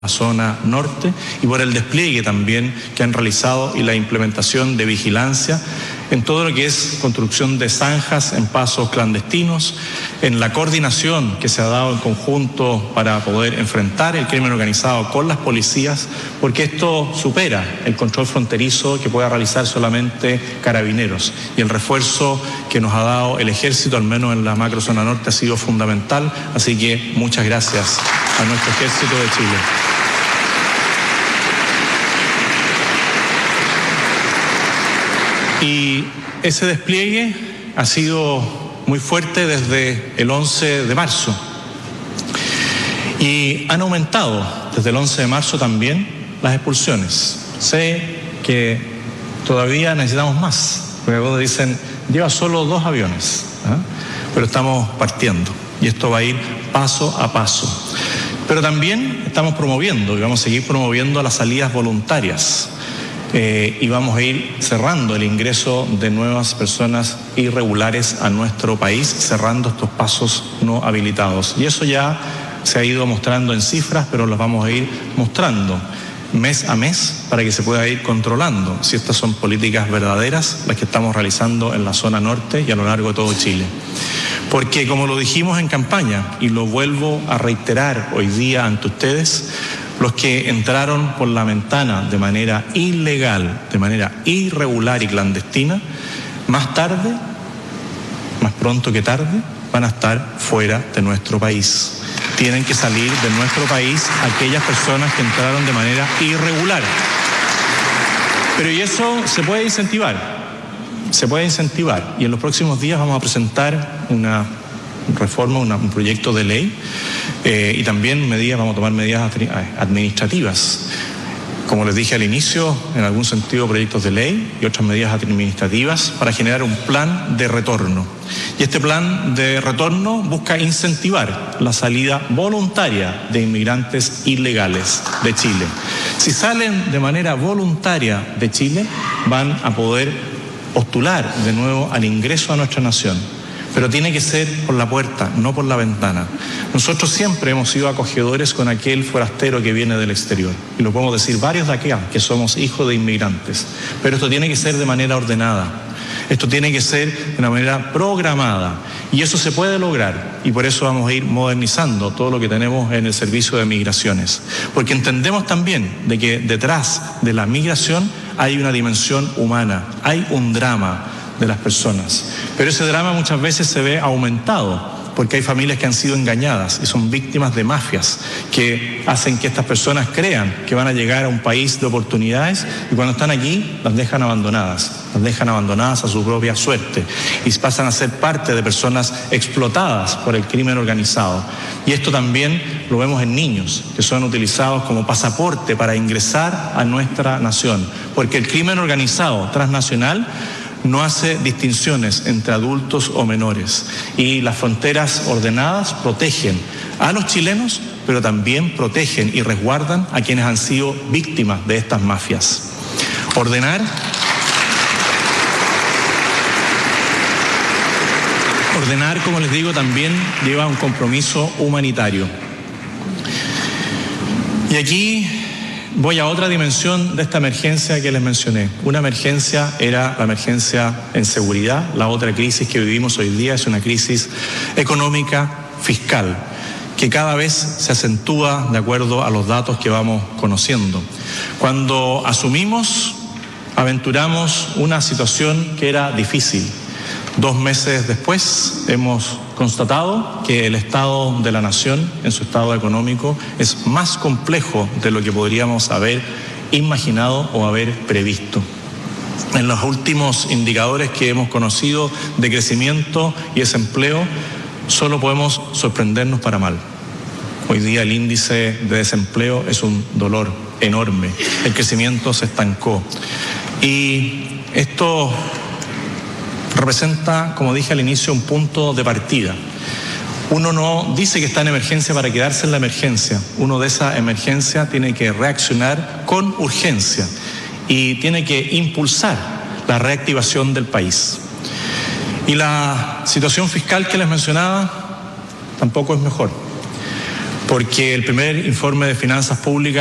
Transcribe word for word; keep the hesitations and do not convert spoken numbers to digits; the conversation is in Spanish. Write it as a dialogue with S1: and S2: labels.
S1: la zona norte y por el despliegue también que han realizado y la implementación de vigilancia en todo lo que es construcción de zanjas en pasos clandestinos, en la coordinación que se ha dado en conjunto para poder enfrentar el crimen organizado con las policías, porque esto supera el control fronterizo que pueda realizar solamente Carabineros, y el refuerzo que nos ha dado el Ejército, al menos en la macrozona norte, ha sido fundamental, así que muchas gracias a nuestro Ejército de Chile. Y ese despliegue ha sido muy fuerte desde el once de marzo. Y han aumentado desde el once de marzo también las expulsiones. Sé que todavía necesitamos más, porque algunos dicen, lleva solo dos aviones, ¿eh? Pero estamos partiendo y esto va a ir paso a paso. Pero también estamos promoviendo y vamos a seguir promoviendo las salidas voluntarias. Eh, y vamos a ir cerrando el ingreso de nuevas personas irregulares a nuestro país, cerrando estos pasos no habilitados. Y eso ya se ha ido mostrando en cifras, pero los vamos a ir mostrando mes a mes para que se pueda ir controlando si estas son políticas verdaderas las que estamos realizando en la zona norte y a lo largo de todo Chile. Porque como lo dijimos en campaña y lo vuelvo a reiterar hoy día ante ustedes, los que entraron por la ventana de manera ilegal, de manera irregular y clandestina, más tarde, más pronto que tarde, van a estar fuera de nuestro país. Tienen que salir de nuestro país aquellas personas que entraron de manera irregular. Pero y eso se puede incentivar, se puede incentivar. Y en los próximos días vamos a presentar una reforma, una, un proyecto de ley eh, y también medidas, vamos a tomar medidas administrativas. Como les dije al inicio, en algún sentido proyectos de ley y otras medidas administrativas para generar un plan de retorno. Y este plan de retorno busca incentivar la salida voluntaria de inmigrantes ilegales de Chile. Si salen de manera voluntaria de Chile, van a poder postular de nuevo al ingreso a nuestra nación. Pero tiene que ser por la puerta, no por la ventana. Nosotros siempre hemos sido acogedores con aquel forastero que viene del exterior. Y lo podemos decir varios de acá, que somos hijos de inmigrantes. Pero esto tiene que ser de manera ordenada. Esto tiene que ser de una manera programada. Y eso se puede lograr. Y por eso vamos a ir modernizando todo lo que tenemos en el servicio de migraciones. Porque entendemos también de que detrás de la migración hay una dimensión humana, hay un drama de las personas. Pero ese drama muchas veces se ve aumentado porque hay familias que han sido engañadas y son víctimas de mafias que hacen que estas personas crean que van a llegar a un país de oportunidades y cuando están allí las dejan abandonadas, las dejan abandonadas a su propia suerte y pasan a ser parte de personas explotadas por el crimen organizado. Y esto también lo vemos en niños que son utilizados como pasaporte para ingresar a nuestra nación, porque el crimen organizado transnacional no hace distinciones entre adultos o menores y las fronteras ordenadas protegen a los chilenos, pero también protegen y resguardan a quienes han sido víctimas de estas mafias. Ordenar, ordenar, como les digo, también lleva un compromiso humanitario. Y aquí voy a otra dimensión de esta emergencia que les mencioné. Una emergencia era la emergencia en seguridad. La otra crisis que vivimos hoy día es una crisis económica, fiscal, que cada vez se acentúa de acuerdo a los datos que vamos conociendo. Cuando asumimos, aventuramos una situación que era difícil. Dos meses después hemos constatado que el estado de la nación en su estado económico es más complejo de lo que podríamos haber imaginado o haber previsto. En los últimos indicadores que hemos conocido de crecimiento y desempleo, solo podemos sorprendernos para mal. Hoy día el índice de desempleo es un dolor enorme. El crecimiento se estancó. Y esto representa, como dije al inicio, un punto de partida. Uno no dice que está en emergencia para quedarse en la emergencia. Uno de esa emergencia tiene que reaccionar con urgencia y tiene que impulsar la reactivación del país. Y la situación fiscal que les mencionaba tampoco es mejor. porque el primer informe de finanzas públicas